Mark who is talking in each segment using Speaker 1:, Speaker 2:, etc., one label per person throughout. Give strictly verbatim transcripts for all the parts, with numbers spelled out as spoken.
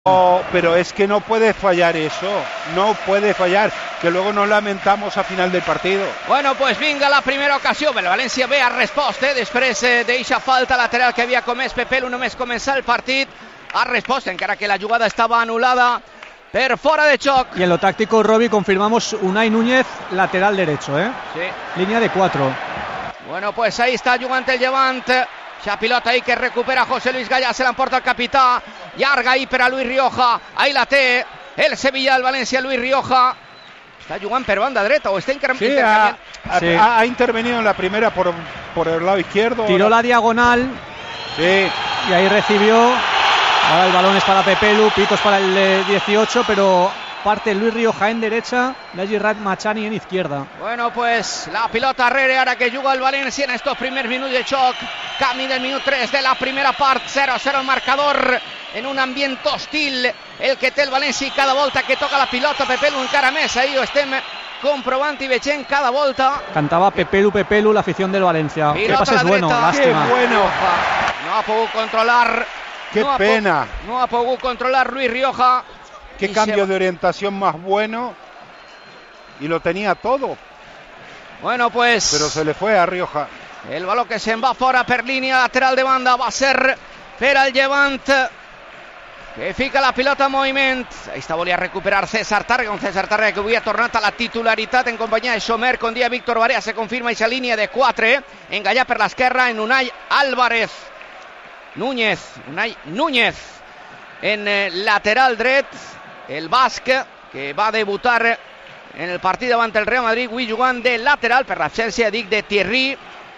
Speaker 1: Oh, pero es que no puede fallar eso, no puede fallar, que luego nos lamentamos a final del partido.
Speaker 2: Bueno, pues vinga la primera ocasió, el València ve a resposta, eh? després eh, d'eixa falta lateral que havia comès Pepelu només començar el partit, a resposta, encara que la jugada estava anul·lada per fora de xoc.
Speaker 3: Y en lo táctico, Robbie, confirmamos Unai Núñez, lateral derecho, ¿eh?
Speaker 2: Sí.
Speaker 3: Línea de cuatro.
Speaker 2: Bueno, pues ahí està jugant el Llevant. Esa pilota ahí que recupera José Luis Gallá, se la emporta el capità, llarga ahí per a Luis Rioja, ahí la té el Sevilla, el València, Luis Rioja, està jugant per banda dreta o está inter
Speaker 1: sí,
Speaker 2: intercambiando.
Speaker 1: Ha, sí. ha, ha intervenido en la primera por, por el lado izquierdo.
Speaker 3: Tiró la diagonal,
Speaker 1: sí,
Speaker 3: y ahí recibió. Ahora el balón es para Pepelu, pitos para el eh, dieciocho, pero parte Luis Rioja en derecha, Nagy Ratmachani en izquierda.
Speaker 2: Bueno, pues la pilota arrere ara que juga el València en estos primers minuts de xoc. Canvi del minut tres de la primera part, zero a zero el marcador, en un ambient hostil el que té el València i cada volta que toca la pilota Pepelu encara més, ahí ho estem comprovant i veient cada volta.
Speaker 3: Cantaba Pepelu, Pepelu, la afición del Valencia.
Speaker 2: Pilota
Speaker 3: Qué pase es bueno, lástima.
Speaker 1: Qué bueno.
Speaker 2: No ha pogut controlar.
Speaker 1: Qué
Speaker 2: no
Speaker 1: pena.
Speaker 2: Ha no ha pogut controlar Luis Rioja.
Speaker 1: Qué cambio de orientación más bueno. Y lo tenía todo.
Speaker 2: Bueno, pues...
Speaker 1: Pero se le fue a Rioja.
Speaker 2: El baló que se'n va fora per línia lateral de banda va ser per al Llevant, que fica la pilota en moviment. Ahí està, volia recuperar César Tàrrega, un César Tàrrega que havia tornat a la titularitat en companyia de Xomer, con dia Víctor Barea. Se confirma aquesta línia de quatre, engallà per l'esquerra en Unai Álvarez. Núñez, Unai Núñez en eh, lateral dret, el basc que va debutar en el partit davant el Real Madrid, avui jugant de lateral per l'absència, dic, de Thierry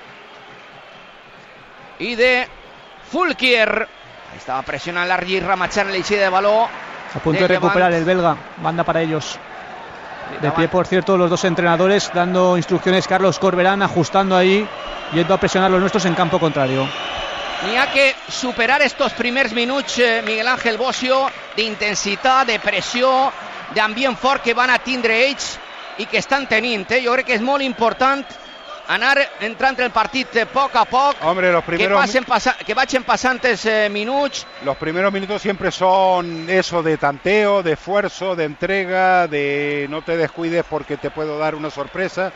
Speaker 2: i de Fulquier. Estaba presionando Largi Ramachán en la eixida de baló.
Speaker 3: A punto de, de recuperar el belga, banda para ellos. De pie, por cierto, los dos entrenadores dando instrucciones. Carlos Corberán ajustando ahí, yendo a presionar los nuestros en campo contrario.
Speaker 2: N'hi ha que superar estos primers minuts, eh, Miguel Ángel Bocio, d'intensitat, de pressió, d'ambient fort que van a tindre ells i que estan tenint. Eh? Jo crec que és molt important anar entrant en el partit a poc a poc.
Speaker 1: Hombre, los primeros...
Speaker 2: que, pasen pasa... que vagin passantes eh, minuts.
Speaker 1: Los primeros minutos siempre son eso de tanteo, de esfuerzo, de entrega, de no te descuides porque te puedo dar una sorpresa.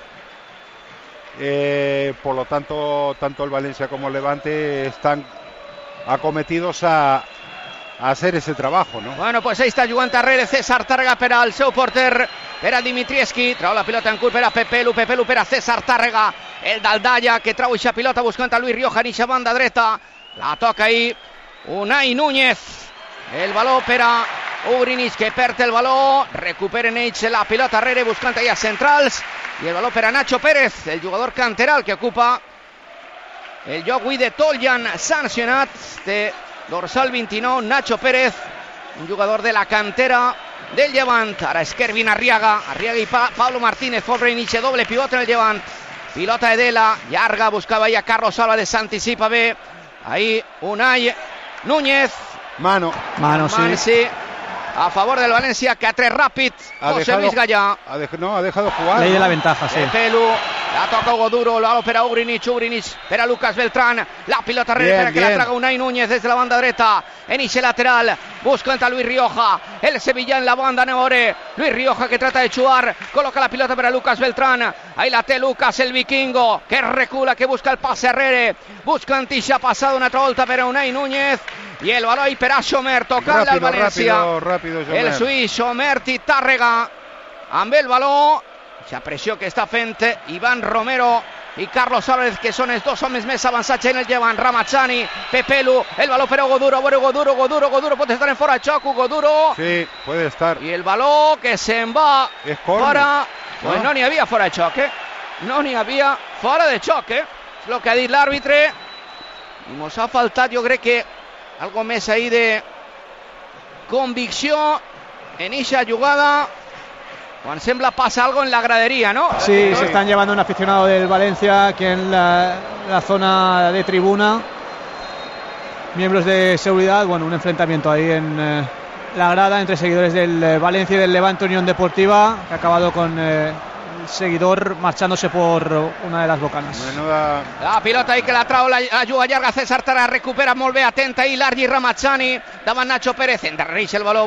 Speaker 1: Eh, por lo tanto, tanto el Valencia como el Levante están acometidos a, a hacer ese trabajo, ¿no?
Speaker 2: Bueno, pues ahí está jugant darrere César Tàrrega per al seu porter, per a Dimitrievski, trau la pilota en curt per a Pepelu, Pepelu per a César Tàrrega, el d'Aldalla que trau eixa pilota buscant a Luis Rioja en eixa banda dreta, la toca ahí Unai Núñez, el baló per a Ugrinic que perd el baló, recuperen ells la pilota darrere buscant allà centrals, i el baló per a Nacho Pérez, el jugador canteral que ocupa el lloc avui de Toljan, sancionat de dorsal vint-i-nou, Nacho Pérez, un jugador de la cantera del Llevant. Ara és Kervin Arriaga, Arriaga i pa Pablo Martínez, pobre inici, doble pivot en el Llevant, pilota de Dela, llarga, buscava ja Carlos Álvarez, s'anticipa bé, ahí Unai Núñez,
Speaker 1: mano,
Speaker 3: mano, sí.
Speaker 2: sí. A favor del Valencia, que ha tres ràpid José Luis Gallá.
Speaker 1: Ha dej no, ha dejado jugar.
Speaker 3: Ley
Speaker 1: ¿no?
Speaker 3: de la ventaja, sí.
Speaker 2: Pelu, la toca Hugo Duro, la opera Ugrinic, Ugrinic, per a Lucas Beltrán, la pilota rere que la traga Unai Núñez desde la banda dreta, en ese lateral, buscant a Luis Rioja, el Sevilla en la banda Neore, Luis Rioja que trata de chuar, coloca la pilota para Lucas Beltrán, ahí la té Lucas, el vikingo, que recula, que busca el pase arrere, buscant i s'ha passat una altra volta per a Unai Núñez, i el baló per a Xomer, tocant al València,
Speaker 1: ràpido, ràpido,
Speaker 2: el suís Xomer i Tàrrega, amb el baló, la pressió que està fent Iván Romero i Carlos Álvarez, que són els dos homes més avançats en el Llevant, Ramachani, Pepelu, el baló per a Hugo Duro, Hugo Duro, Hugo Duro, Hugo Duro, pot estar en fora de xoc, Hugo Duro.
Speaker 1: Sí, puede estar.
Speaker 2: I el baló que se'n va fora, pues no n'hi havia fora de xoc, eh? No n'hi havia fora de xoc, eh? És el que ha dit l'àrbitre, i mos ha faltat, jo crec que algo més ahí de convicció en esa jugada. Juan sembla pasa algo en la gradería, ¿no?
Speaker 3: Sí, se están llevando un aficionado del Valencia aquí en la, la zona de tribuna. Miembros de seguridad, bueno, un enfrentamiento ahí en eh, la grada entre seguidores del eh, Valencia y del Levante Unión Deportiva, que ha acabado con eh, el seguidor marchándose por una de las bocanas.
Speaker 1: Menuda...
Speaker 2: La pilota ahí que la trau la, la juga llarga César Tàrrega, recupera molt bé, atenta ahí l'Argi Ramazani, davant Nacho Pérez, endarrereix el baló